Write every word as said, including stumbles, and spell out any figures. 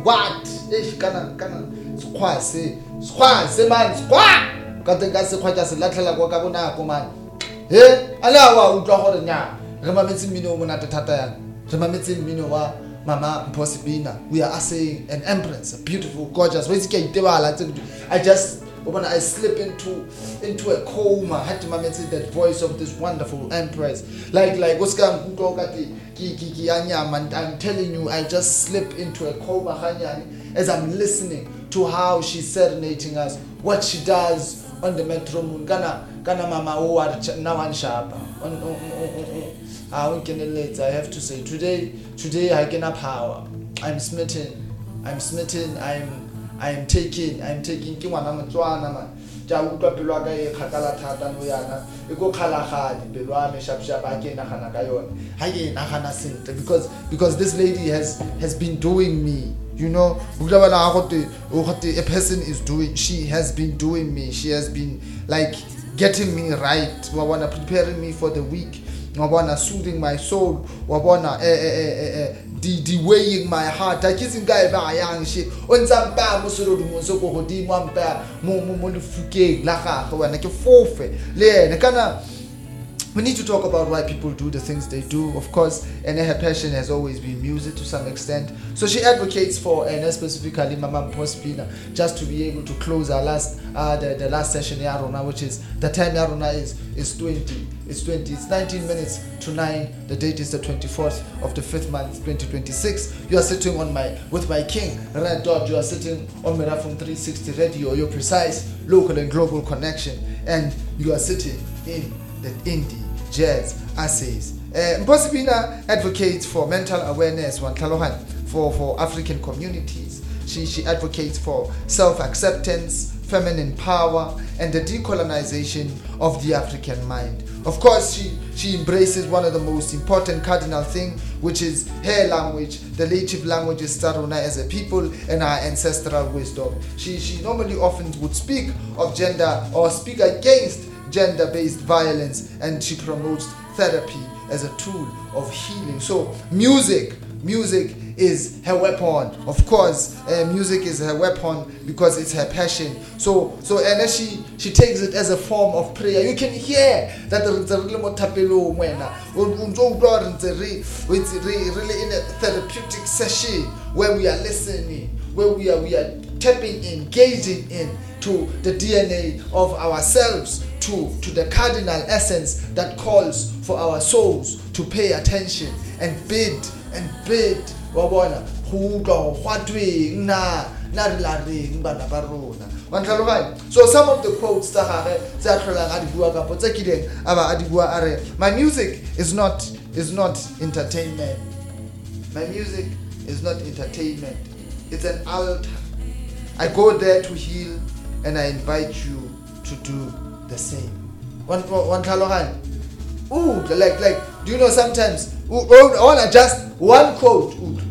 what eish kana kana skhwase skhwase man skhwa ka teng ka sekgwa tsa se latlhela kwa ka bonako man he ala wa utlwa gore nya re mametse mmino o monate thata yang re mametse mmino wa Mama Mpho Sebina. We are saying an empress, a beautiful, gorgeous. I just when I slip into into a coma, had to mametse that voice of this wonderful empress. Like like what's going on? I'm telling you, I just slip into a coma as I'm listening to how she's serenading us, what she does on the metro moon. Gana gana mama o now on sharp. I have to say today today I get power. I'm smitten. I'm smitten. I'm I'm taking I'm taking ki ngwana motswana man. Ja utlwa pelo ka e khatala thata no yana. E go khalagadi pelo a me shap shap a ke nagana ka yona. Ha ke nagana sentle because because this lady has has been doing me. You know, a person is doing, she has been doing me. She has been like getting me right. Wabona preparing me for the week. Wabona soothing my soul. Wabona eh eh eh eh de de-weighing my heart. I kiss guy ba yang shit. On some ba mo solo mo so go di mo mpa mo mo mo fuke la ga go na ke fofe. Le na kana. We need to talk about why people do the things they do, of course, and her passion has always been music to some extent. So she advocates for, and specifically Mama Mpho Sebina, just to be able to close our last, uh, the, the last session Yarona, which is the time Yarona is is twenty, it's twenty, it's nineteen minutes to nine. The date is the twenty-fourth of the fifth month, twenty twenty-six. You are sitting on my with my king, Red Dot. You are sitting on Mirafum three sixty Radio, your precise local and global connection, and you are sitting in the indie jazz essays. Uh, Mpho Sebina advocates for mental awareness for, for African communities. She, she advocates for self-acceptance, feminine power, and the decolonization of the African mind. Of course, she, she embraces one of the most important cardinal things, which is her language, the native languages Tsarona as a people, and our ancestral wisdom. She, she normally often would speak of gender or speak against gender-based violence, and she promotes therapy as a tool of healing. So music music is her weapon. Of course, uh, music is her weapon because it's her passion. So so and then she she takes it as a form of prayer. You can hear that there is a little more tapelo wena it's really in a therapeutic session where we are listening, where we are we are tapping in, engaging in to the D N A of ourselves, to, to the cardinal essence that calls for our souls to pay attention and bid and bid wabona hugo hwatweng na na la reng bana ba rona wa ntlhaloganya. So some of the quotes tsa gage tsa tlholang a di bua ka potsa kileng aba a di bua are my music is not is not entertainment. My music is not entertainment. It's an altar. I go there to heal, and I invite you to do the same. One one Ooh, like like do you know sometimes ooh, I wanna just one quote. Ooh,